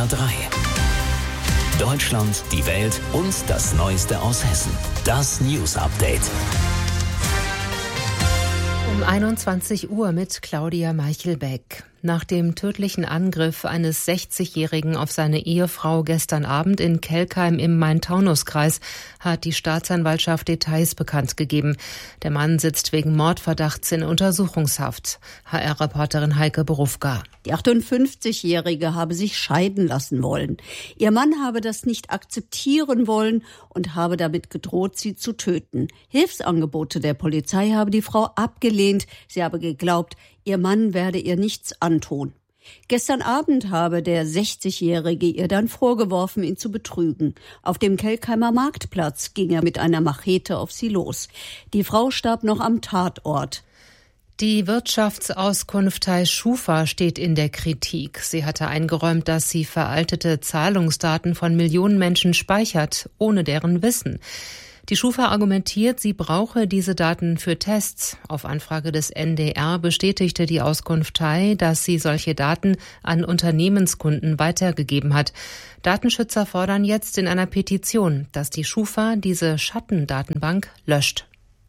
HR3. Deutschland, die Welt und das Neueste aus Hessen. Das News Update. Um 21 Uhr mit Claudia Meichelbeck. Nach dem tödlichen Angriff eines 60-Jährigen auf seine Ehefrau gestern Abend in Kelkheim im Main-Taunus-Kreis hat die Staatsanwaltschaft Details bekannt gegeben. Der Mann sitzt wegen Mordverdachts in Untersuchungshaft. HR-Reporterin Heike Berufka. Die 58-Jährige habe sich scheiden lassen wollen. Ihr Mann habe das nicht akzeptieren wollen und habe damit gedroht, sie zu töten. Hilfsangebote der Polizei habe die Frau abgelehnt. Sie habe geglaubt, ihr Mann werde ihr nichts antun. Gestern Abend habe der 60-Jährige ihr dann vorgeworfen, ihn zu betrügen. Auf dem Kelkheimer Marktplatz ging er mit einer Machete auf sie los. Die Frau starb noch am Tatort. Die Wirtschaftsauskunftei Schufa steht in der Kritik. Sie hatte eingeräumt, dass sie veraltete Zahlungsdaten von Millionen Menschen speichert, ohne deren Wissen. Die Schufa argumentiert, sie brauche diese Daten für Tests. Auf Anfrage des NDR bestätigte die Auskunftei, dass sie solche Daten an Unternehmenskunden weitergegeben hat. Datenschützer fordern jetzt in einer Petition, dass die Schufa diese Schattendatenbank löscht.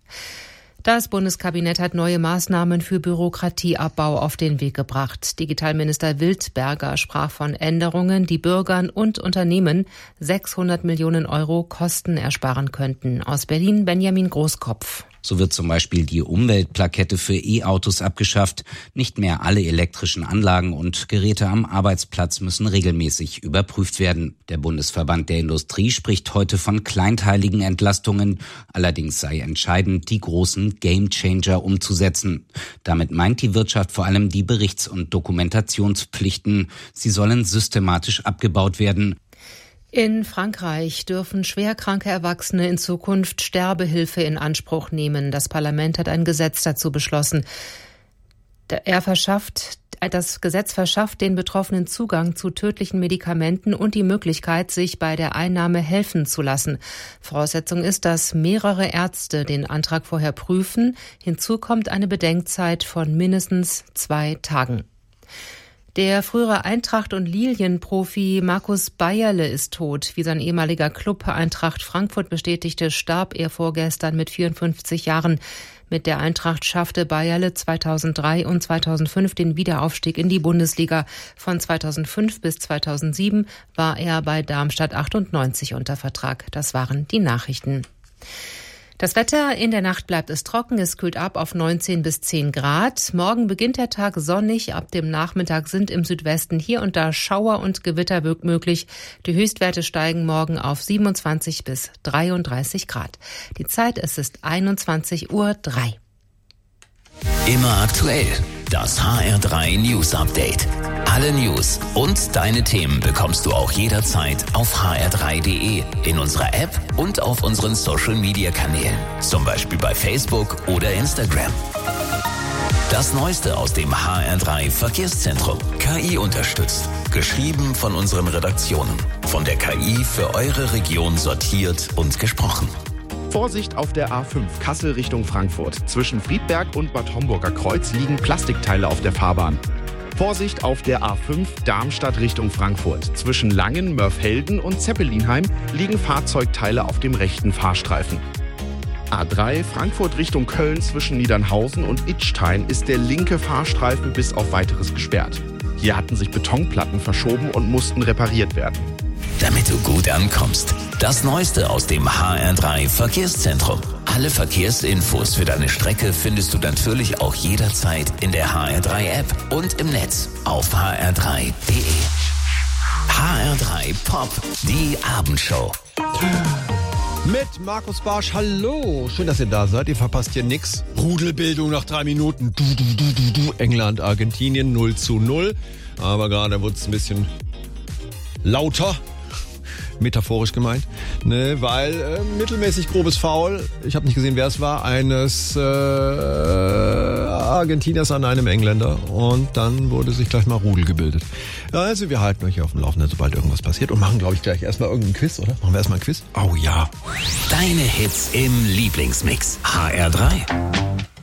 Das Bundeskabinett hat neue Maßnahmen für Bürokratieabbau auf den Weg gebracht. Digitalminister Wildberger sprach von Änderungen, die Bürgern und Unternehmen 600 Millionen Euro Kosten ersparen könnten. Aus Berlin Benjamin Großkopf. So wird zum Beispiel die Umweltplakette für E-Autos abgeschafft. Nicht mehr alle elektrischen Anlagen und Geräte am Arbeitsplatz müssen regelmäßig überprüft werden. Der Bundesverband der Industrie spricht heute von kleinteiligen Entlastungen. Allerdings sei entscheidend, die großen Gamechanger umzusetzen. Damit meint die Wirtschaft vor allem die Berichts- und Dokumentationspflichten. Sie sollen systematisch abgebaut werden. In Frankreich dürfen schwerkranke Erwachsene in Zukunft Sterbehilfe in Anspruch nehmen. Das Parlament hat ein Gesetz dazu beschlossen. Das Gesetz verschafft den Betroffenen Zugang zu tödlichen Medikamenten und die Möglichkeit, sich bei der Einnahme helfen zu lassen. Voraussetzung ist, dass mehrere Ärzte den Antrag vorher prüfen. Hinzu kommt eine Bedenkzeit von mindestens 2 Tagen. Der frühere Eintracht- und Lilien-Profi Markus Bayerle ist tot. Wie sein ehemaliger Club Eintracht Frankfurt bestätigte, starb er vorgestern mit 54 Jahren. Mit der Eintracht schaffte Bayerle 2003 und 2005 den Wiederaufstieg in die Bundesliga. Von 2005 bis 2007 war er bei Darmstadt 98 unter Vertrag. Das waren die Nachrichten. Das Wetter: In der Nacht bleibt es trocken, es kühlt ab auf 19 bis 10 Grad. Morgen beginnt der Tag sonnig, ab dem Nachmittag sind im Südwesten hier und da Schauer und Gewitter möglich. Die Höchstwerte steigen morgen auf 27 bis 33 Grad. Die Zeit, es ist 21:03 Uhr. Immer aktuell, das HR3 News Update. Alle News und deine Themen bekommst du auch jederzeit auf hr3.de, in unserer App und auf unseren Social-Media-Kanälen, zum Beispiel bei Facebook oder Instagram. Das Neueste aus dem HR3 Verkehrszentrum. KI unterstützt. Geschrieben von unseren Redaktionen. Von der KI für eure Region sortiert und gesprochen. Vorsicht auf der A5 Kassel Richtung Frankfurt. Zwischen Friedberg und Bad Homburger Kreuz liegen Plastikteile auf der Fahrbahn. Vorsicht auf der A5 Darmstadt Richtung Frankfurt. Zwischen Langen, Mörfelden und Zeppelinheim liegen Fahrzeugteile auf dem rechten Fahrstreifen. A3 Frankfurt Richtung Köln zwischen Niedernhausen und Idstein ist der linke Fahrstreifen bis auf Weiteres gesperrt. Hier hatten sich Betonplatten verschoben und mussten repariert werden. Damit du gut ankommst. Das Neueste aus dem HR3 Verkehrszentrum. Alle Verkehrsinfos für deine Strecke findest du natürlich auch jederzeit in der HR3-App und im Netz auf hr3.de. HR3 Pop, die Abendshow. Mit Markus Barsch, hallo. Schön, dass ihr da seid. Ihr verpasst hier nix. Rudelbildung nach 3 Minuten. England, Argentinien 0:0. Aber gerade wurde es ein bisschen lauter. Metaphorisch gemeint, ne, weil mittelmäßig grobes Foul, ich habe nicht gesehen, wer es war, eines Argentiniers an einem Engländer und dann wurde sich gleich mal Rudel gebildet. Also wir halten euch hier auf dem Laufenden, sobald irgendwas passiert und machen, glaube ich, gleich erstmal irgendeinen Quiz, oder? Machen wir erstmal einen Quiz? Oh ja. Deine Hits im Lieblingsmix. HR3.